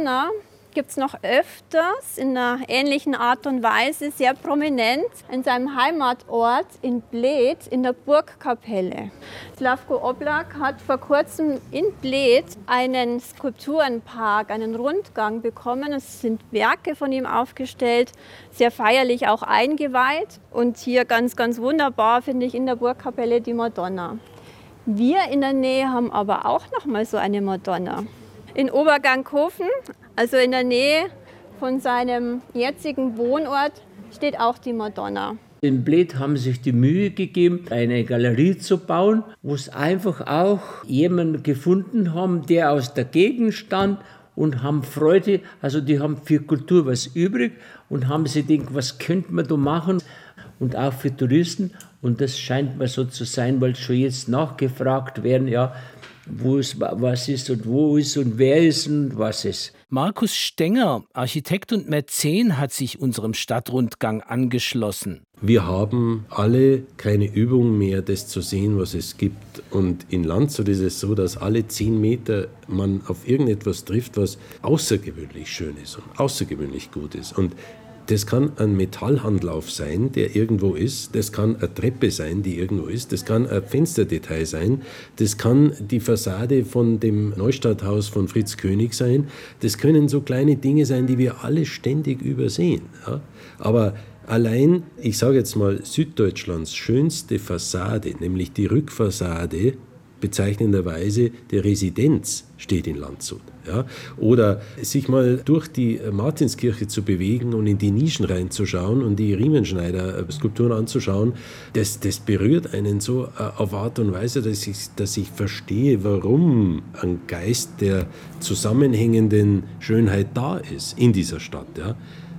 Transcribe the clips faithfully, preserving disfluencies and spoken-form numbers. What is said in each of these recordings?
Madonna gibt es noch öfters in einer ähnlichen Art und Weise, sehr prominent in seinem Heimatort in Bled in der Burgkapelle. Slavko Oblak hat vor kurzem in Bled einen Skulpturenpark, einen Rundgang bekommen. Es sind Werke von ihm aufgestellt, sehr feierlich auch eingeweiht. Und hier ganz, ganz wunderbar finde ich in der Burgkapelle die Madonna. Wir in der Nähe haben aber auch noch mal so eine Madonna. In Obergankhofen, also in der Nähe von seinem jetzigen Wohnort, steht auch die Madonna. In Bled haben sich die Mühe gegeben, eine Galerie zu bauen, wo es einfach auch jemanden gefunden haben, der aus der Gegend stand und haben Freude, also die haben für Kultur was übrig und haben sich gedacht, was könnte man da machen? Und auch für Touristen. Und das scheint mir so zu sein, weil schon jetzt nachgefragt werden, ja, wo es was ist und wo ist und wer ist und was ist. Markus Stenger, Architekt und Mäzen, hat sich unserem Stadtrundgang angeschlossen. Wir haben alle keine Übung mehr, das zu sehen, was es gibt. Und in Landshut ist es so, dass alle zehn Meter man auf irgendetwas trifft, was außergewöhnlich schön ist und außergewöhnlich gut ist. Und das kann ein Metallhandlauf sein, der irgendwo ist. Das kann eine Treppe sein, die irgendwo ist. Das kann ein Fensterdetail sein. Das kann die Fassade von dem Neustadthaus von Fritz König sein. Das können so kleine Dinge sein, die wir alle ständig übersehen. Ja? Aber allein, ich sage jetzt mal, Süddeutschlands schönste Fassade, nämlich die Rückfassade, bezeichnenderweise der Residenz, steht in Landshut. Ja? Oder sich mal durch die Martinskirche zu bewegen und in die Nischen reinzuschauen und die Riemenschneider-Skulpturen anzuschauen, das, das berührt einen so auf Art und Weise, dass ich, dass ich verstehe, warum ein Geist der zusammenhängenden Schönheit da ist in dieser Stadt. Ja?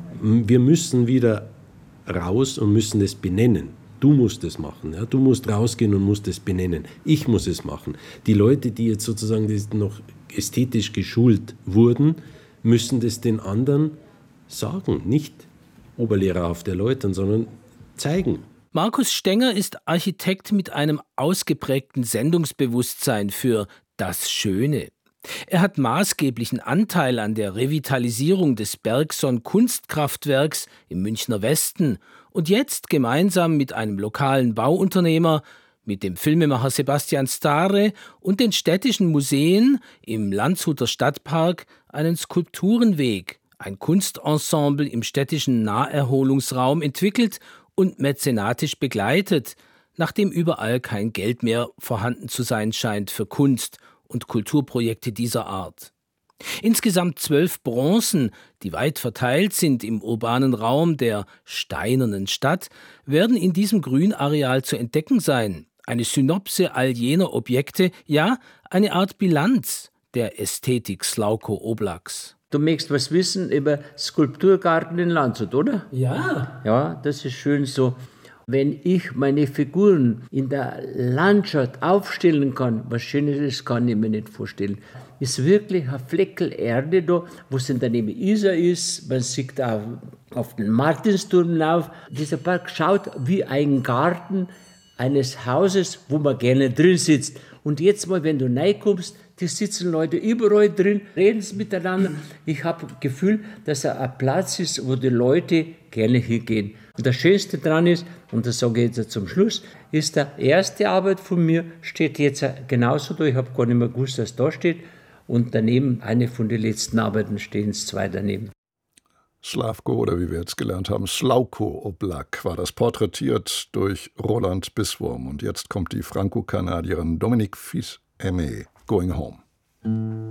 Wir müssen wieder raus und müssen es benennen. Du musst es machen, ja? Du musst rausgehen und musst es benennen. Ich muss es machen. Die Leute, die jetzt sozusagen noch ästhetisch geschult wurden, müssen das den anderen sagen. Nicht oberlehrerhaft erläutern, sondern zeigen. Markus Stenger ist Architekt mit einem ausgeprägten Sendungsbewusstsein für das Schöne. Er hat maßgeblichen Anteil an der Revitalisierung des Bergson-Kunstkraftwerks im Münchner Westen und jetzt gemeinsam mit einem lokalen Bauunternehmer, mit dem Filmemacher Sebastian Stare und den städtischen Museen im Landshuter Stadtpark einen Skulpturenweg, ein Kunstensemble im städtischen Naherholungsraum entwickelt und mäzenatisch begleitet, nachdem überall kein Geld mehr vorhanden zu sein scheint für Kunst und Kulturprojekte dieser Art. Insgesamt zwölf Bronzen, die weit verteilt sind im urbanen Raum der steinernen Stadt, werden in diesem Grünareal zu entdecken sein. Eine Synopse all jener Objekte, ja, eine Art Bilanz der Ästhetik Slavko Oblaks. Du möchtest was wissen über Skulpturgarten in Landshut, oder? Ja. Ja, das ist schön so. Wenn ich meine Figuren in der Landschaft aufstellen kann, was Schönes ist, kann ich mir nicht vorstellen. Ist wirklich ein Fleckel Erde da, wo es daneben Isar ist. Man sieht auch auf den Martinsturm auf. Dieser Park schaut wie ein Garten eines Hauses, wo man gerne drin sitzt. Und jetzt mal, wenn du reinkommst, die sitzen Leute überall drin, reden miteinander. Ich habe das Gefühl, dass er ein Platz ist, wo die Leute gerne hingehen. Und das Schönste daran ist, und das sage ich jetzt zum Schluss, ist die erste Arbeit von mir, steht jetzt genauso da. Ich habe gar nicht mehr gewusst, dass da steht. Und daneben, eine von den letzten Arbeiten, stehen es zwei daneben. Slavko, oder wie wir jetzt gelernt haben, Slavko Oblak, war das porträtiert durch Roland Biswurm. Und jetzt kommt die Franco-Kanadierin Dominique Fils-Aimé, Going Home.